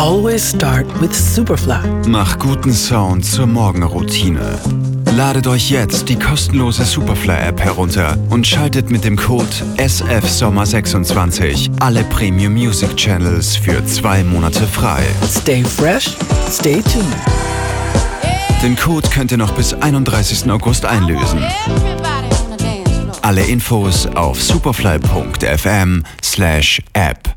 Always start with Superfly. Mach guten Sound zur Morgenroutine. Ladet euch jetzt die kostenlose Superfly-App herunter und schaltet mit dem Code SFSommer26 alle Premium Music Channels für 2 Monate frei. Stay fresh, stay tuned. Den Code könnt ihr noch bis 31. August einlösen. Alle Infos auf superfly.fm/app.